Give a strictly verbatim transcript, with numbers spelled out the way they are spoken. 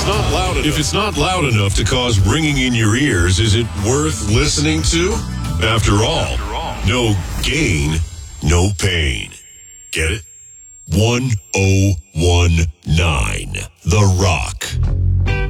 not loud enough, if it's not loud enough to cause ringing in your ears, is it worth listening to? After all, After all. no gain, no pain. Get it? one oh one nine The Rock.